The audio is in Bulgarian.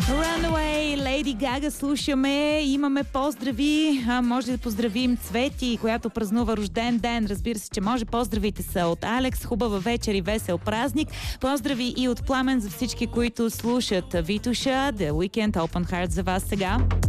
Runaway, Lady Gaga слушаме. Имаме поздрави. Може да поздравим Цвети, която празнува рожден ден. Разбира се, че може. Поздравите са от Алекс. Хубава вечер и весел празник. Поздрави и от Пламен за всички, които слушат Витуша. The Weekend Open Heart за вас сега.